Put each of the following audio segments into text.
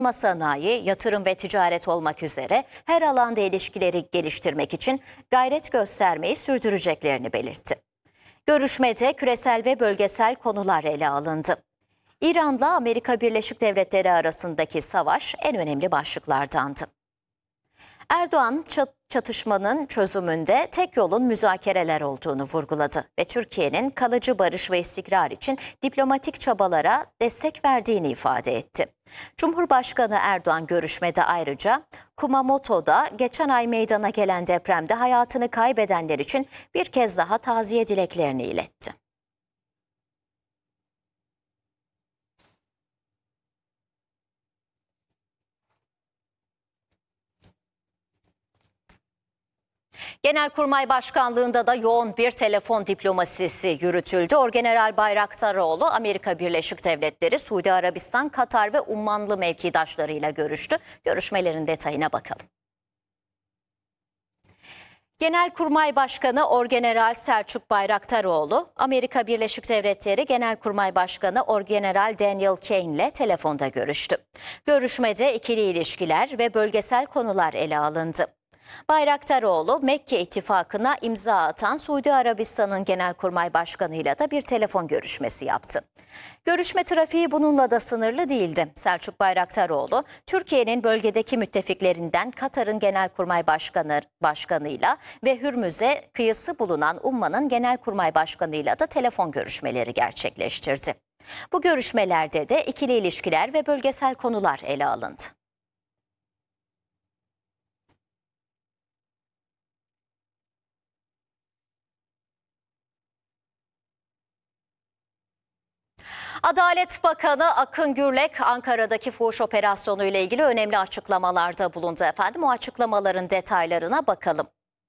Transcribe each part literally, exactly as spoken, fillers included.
sanayi, yatırım ve ticaret olmak üzere her alanda ilişkileri geliştirmek için gayret göstermeyi sürdüreceklerini belirtti. Görüşmede küresel ve bölgesel konular ele alındı. İran'la Amerika Birleşik Devletleri arasındaki savaş en önemli başlıklardandı. Erdoğan çatışmanın çözümünde tek yolun müzakereler olduğunu vurguladı ve Türkiye'nin kalıcı barış ve istikrar için diplomatik çabalara destek verdiğini ifade etti. Cumhurbaşkanı Erdoğan görüşmede ayrıca Kumamoto'da geçen ay meydana gelen depremde hayatını kaybedenler için bir kez daha taziye dileklerini iletti. Genelkurmay Başkanlığı'nda da yoğun bir telefon diplomasisi yürütüldü. Orgeneral Bayraktaroğlu, Amerika Birleşik Devletleri, Suudi Arabistan, Katar ve Ummanlı mevkidaşlarıyla görüştü. Görüşmelerin detayına bakalım. Genelkurmay Başkanı Orgeneral Selçuk Bayraktaroğlu, Amerika Birleşik Devletleri Genelkurmay Başkanı Orgeneral Daniel Kane ile telefonda görüştü. Görüşmede ikili ilişkiler ve bölgesel konular ele alındı. Bayraktaroğlu, Mekke İttifakı'na imza atan Suudi Arabistan'ın Genelkurmay Başkanı'yla da bir telefon görüşmesi yaptı. Görüşme trafiği bununla da sınırlı değildi. Selçuk Bayraktaroğlu, Türkiye'nin bölgedeki müttefiklerinden Katar'ın Genelkurmay Başkanı Başkanı'yla ve Hürmüz'e kıyısı bulunan Umman'ın Genelkurmay Başkanı'yla da telefon görüşmeleri gerçekleştirdi. Bu görüşmelerde de ikili ilişkiler ve bölgesel konular ele alındı. Adalet Bakanı Akın Gürlek, Ankara'daki fuhuş operasyonu ile ilgili önemli açıklamalarda bulundu efendim. O açıklamaların detaylarına bakalım.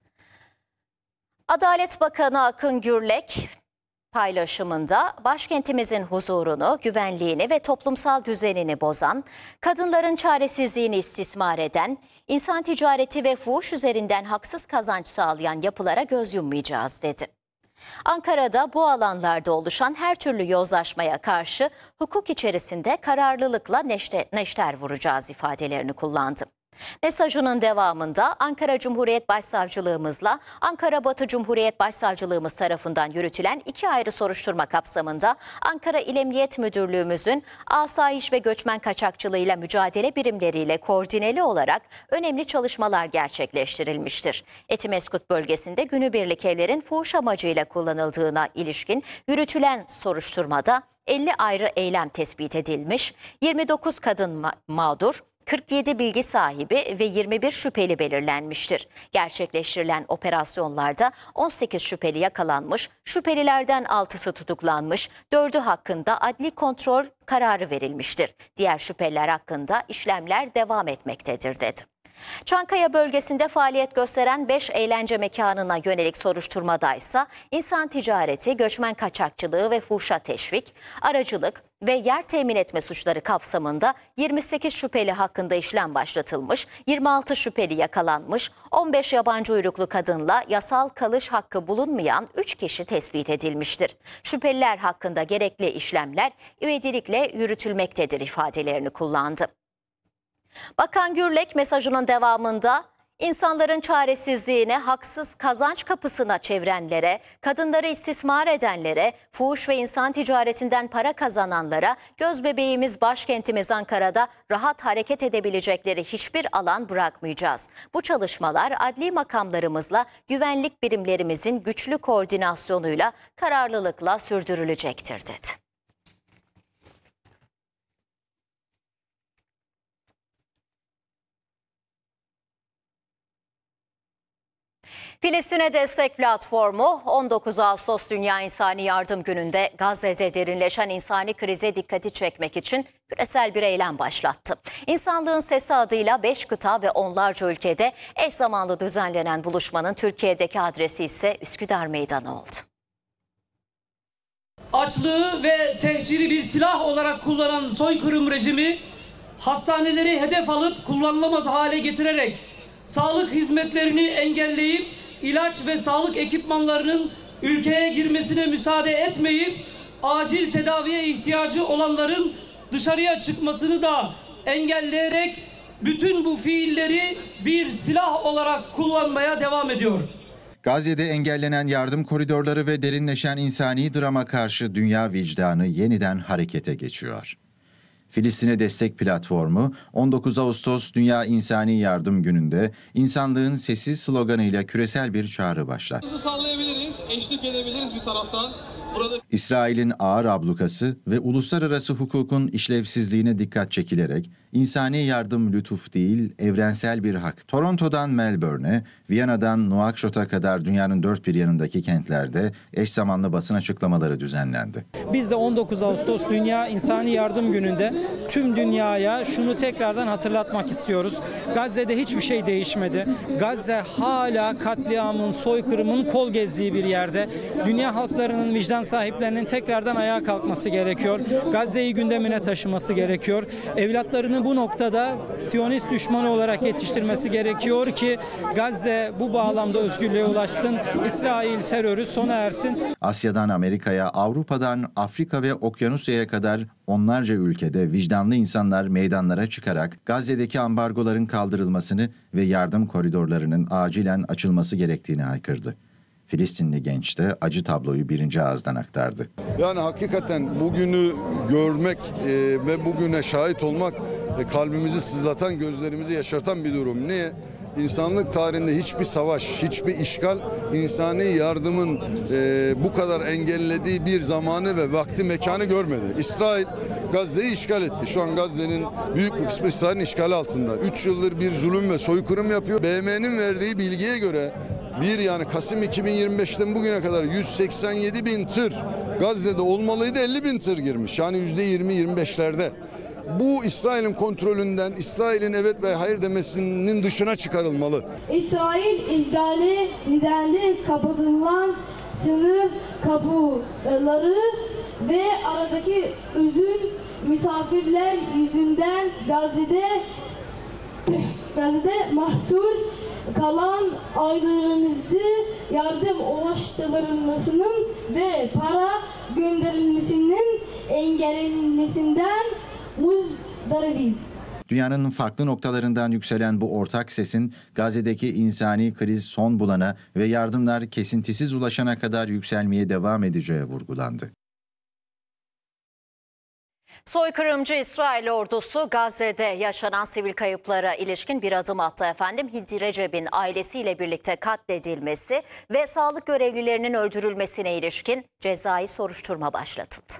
Adalet Bakanı Akın Gürlek paylaşımında başkentimizin huzurunu, güvenliğini ve toplumsal düzenini bozan, kadınların çaresizliğini istismar eden, insan ticareti ve fuhuş üzerinden haksız kazanç sağlayan yapılara göz yummayacağız dedi. Ankara'da bu alanlarda oluşan her türlü yozlaşmaya karşı hukuk içerisinde kararlılıkla neşte, neşter vuracağız ifadelerini kullandı. Mesajının devamında Ankara Cumhuriyet Başsavcılığımızla Ankara Batı Cumhuriyet Başsavcılığımız tarafından yürütülen iki ayrı soruşturma kapsamında Ankara İl Emniyet Müdürlüğümüzün asayiş ve göçmen kaçakçılığıyla mücadele birimleriyle koordineli olarak önemli çalışmalar gerçekleştirilmiştir. Etimeskut bölgesinde günübirlik evlerin fuhuş amacıyla kullanıldığına ilişkin yürütülen soruşturmada elli ayrı eylem tespit edilmiş, yirmi dokuz kadın ma- mağdur, kırk yedi bilgi sahibi ve yirmi bir şüpheli belirlenmiştir. Gerçekleştirilen operasyonlarda on sekiz şüpheli yakalanmış, şüphelilerden altısı tutuklanmış, dördü hakkında adli kontrol kararı verilmiştir. Diğer şüpheliler hakkında işlemler devam etmektedir dedi. Çankaya bölgesinde faaliyet gösteren beş eğlence mekanına yönelik soruşturmadaysa insan ticareti, göçmen kaçakçılığı ve fuhuşa teşvik, aracılık ve yer temin etme suçları kapsamında yirmi sekiz şüpheli hakkında işlem başlatılmış, yirmi altı şüpheli yakalanmış, on beş yabancı uyruklu kadınla yasal kalış hakkı bulunmayan üç kişi tespit edilmiştir. Şüpheliler hakkında gerekli işlemler ivedilikle yürütülmektedir ifadelerini kullandı. Bakan Gürlek mesajının devamında insanların çaresizliğine, haksız kazanç kapısına çevirenlere, kadınları istismar edenlere, fuhuş ve insan ticaretinden para kazananlara, gözbebeğimiz başkentimiz Ankara'da rahat hareket edebilecekleri hiçbir alan bırakmayacağız. Bu çalışmalar adli makamlarımızla, güvenlik birimlerimizin güçlü koordinasyonuyla, kararlılıkla sürdürülecektir dedi. Filistin'e Destek Platformu on dokuz Ağustos Dünya İnsani Yardım Günü'nde Gazze'de derinleşen insani krize dikkati çekmek için küresel bir eylem başlattı. İnsanlığın Sesi adıyla beş kıta ve onlarca ülkede eş zamanlı düzenlenen buluşmanın Türkiye'deki adresi ise Üsküdar Meydanı oldu. Açlığı ve tehciri bir silah olarak kullanan soykırım rejimi hastaneleri hedef alıp kullanılamaz hale getirerek sağlık hizmetlerini engelleyip ilaç ve sağlık ekipmanlarının ülkeye girmesine müsaade etmeyip acil tedaviye ihtiyacı olanların dışarıya çıkmasını da engelleyerek bütün bu fiilleri bir silah olarak kullanmaya devam ediyor. Gazze'de engellenen yardım koridorları ve derinleşen insani drama karşı dünya vicdanı yeniden harekete geçiyor. Filistin'e Destek Platformu on dokuz Ağustos Dünya İnsani Yardım Günü'nde insanlığın sesi sloganıyla küresel bir çağrı başlattı. Sallayabiliriz, eşlik edebiliriz bir taraftan. Burada İsrail'in ağır ablukası ve uluslararası hukukun işlevsizliğine dikkat çekilerek insani yardım lütuf değil, evrensel bir hak. Toronto'dan Melbourne'e, Viyana'dan Nouakchot'a kadar dünyanın dört bir yanındaki kentlerde eş zamanlı basın açıklamaları düzenlendi. Biz de on dokuz Ağustos Dünya İnsani Yardım Günü'nde tüm dünyaya şunu tekrardan hatırlatmak istiyoruz. Gazze'de hiçbir şey değişmedi. Gazze hala katliamın, soykırımın kol gezdiği bir yerde. Dünya halklarının, vicdan sahiplerinin tekrardan ayağa kalkması gerekiyor. Gazze'yi gündemine taşıması gerekiyor. Evlatlarını bu noktada Siyonist düşmanı olarak yetiştirmesi gerekiyor ki Gazze bu bağlamda özgürlüğe ulaşsın. İsrail terörü sona ersin. Asya'dan Amerika'ya, Avrupa'dan Afrika ve Okyanusya'ya kadar onlarca ülkede vicdanlı insanlar meydanlara çıkarak Gazze'deki ambargoların kaldırılmasını ve yardım koridorlarının acilen açılması gerektiğini haykırdı. Filistinli genç de acı tabloyu birinci ağızdan aktardı. Yani hakikaten bugünü görmek e, ve bugüne şahit olmak e, kalbimizi sızlatan, gözlerimizi yaşartan bir durum. Niye? İnsanlık tarihinde hiçbir savaş, hiçbir işgal insani yardımın e, bu kadar engellediği bir zamanı ve vakti, mekanı görmedi. İsrail Gazze'yi işgal etti. Şu an Gazze'nin büyük bir kısmı İsrail'in işgali altında. Üç yıldır bir zulüm ve soykırım yapıyor. B M'nin verdiği bilgiye göre bir yani Kasım iki bin yirmi beşten bugüne kadar yüz seksen yedi bin tır Gazze'de olmalıydı, elli bin tır girmiş. Yani yüzde yirmi yirmi beşlerde. Bu İsrail'in kontrolünden, İsrail'in evet ve hayır demesinin dışına çıkarılmalı. İsrail işgali nedeniyle kapatılan sınır kapıları ve aradaki uzun misafirler yüzünden Gazze'de Gazze'de mahsur kalan ailelerimizi yardım ulaştırılmasının ve para gönderilmesinin engellenmesinden muzdaribiz. Dünyanın farklı noktalarından yükselen bu ortak sesin Gazze'deki insani kriz son bulana ve yardımlar kesintisiz ulaşana kadar yükselmeye devam edeceği vurgulandı. Soykırımcı İsrail ordusu Gazze'de yaşanan sivil kayıplara ilişkin bir adım attı efendim. Hindi Recep'in ailesiyle birlikte katledilmesi ve sağlık görevlilerinin öldürülmesine ilişkin cezai soruşturma başlatıldı.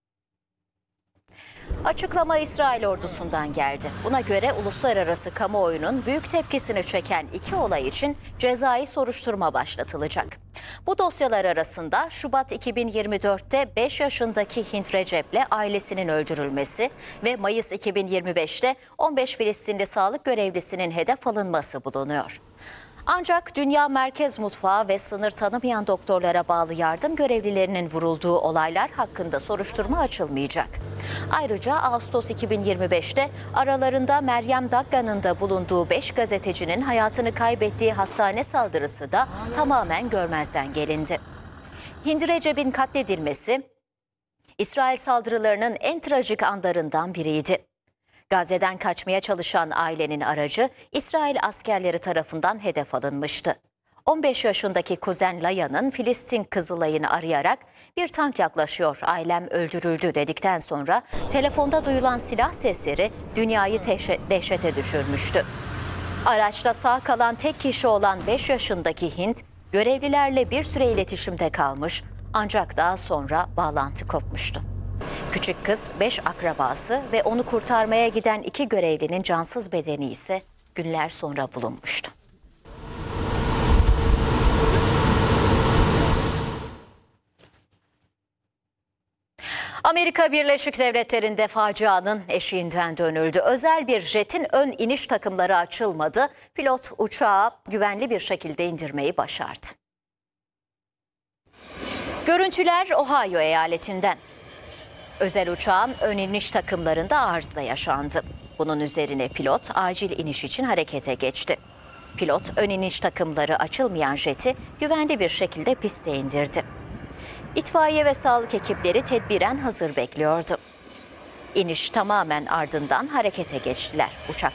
Açıklama İsrail ordusundan geldi. Buna göre uluslararası kamuoyunun büyük tepkisini çeken iki olay için cezai soruşturma başlatılacak. Bu dosyalar arasında Şubat iki bin yirmi dörtte beş yaşındaki Hindi Recep'le ailesinin öldürülmesi ve Mayıs iki bin yirmi beşte on beş Filistinli sağlık görevlisinin hedef alınması bulunuyor. Ancak Dünya Merkez Mutfağı ve sınır tanımayan doktorlara bağlı yardım görevlilerinin vurulduğu olaylar hakkında soruşturma açılmayacak. Ayrıca Ağustos iki bin yirmi beşte aralarında Meryem Dagga'nın da bulunduğu beş gazetecinin hayatını kaybettiği hastane saldırısı da tamamen görmezden gelindi. Hindi Recep'in katledilmesi, İsrail saldırılarının en trajik anlarından biriydi. Gazze'den kaçmaya çalışan ailenin aracı İsrail askerleri tarafından hedef alınmıştı. on beş yaşındaki kuzen Laya'nın Filistin Kızılay'ını arayarak bir tank yaklaşıyor, ailem öldürüldü dedikten sonra telefonda duyulan silah sesleri dünyayı dehşete düşürmüştü. Araçta sağ kalan tek kişi olan beş yaşındaki Hind görevlilerle bir süre iletişimde kalmış ancak daha sonra bağlantı kopmuştu. Küçük kız, beş akrabası ve onu kurtarmaya giden iki görevlinin cansız bedeni ise günler sonra bulunmuştu. Amerika Birleşik Devletleri'nde facianın eşiğinden dönüldü. Özel bir jetin ön iniş takımları açılmadı. Pilot uçağı güvenli bir şekilde indirmeyi başardı. Görüntüler Ohio eyaletinden. Özel uçağın ön iniş takımlarında arıza yaşandı. Bunun üzerine pilot acil iniş için harekete geçti. Pilot ön iniş takımları açılmayan jeti güvenli bir şekilde piste indirdi. İtfaiye ve sağlık ekipleri tedbiren hazır bekliyordu. İniş tamamen ardından harekete geçtiler. Uçak